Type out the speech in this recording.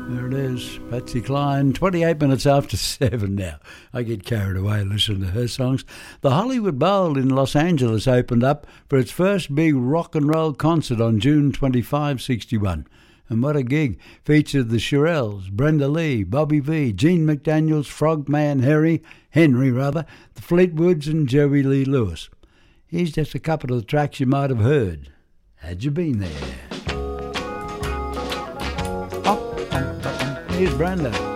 There it is, Patsy Cline, 28 minutes after 7 now. I get carried away listening to her songs. The Hollywood Bowl in Los Angeles opened up for its first big rock and roll concert on June 25, 61. And what a gig. Featured the Shirelles, Brenda Lee, Bobby Vee, Gene McDaniels, Frogman Henry, the Fleetwoods and Jerry Lee Lewis. Here's just a couple of the tracks you might have heard. Had you been there? Here's Brenda.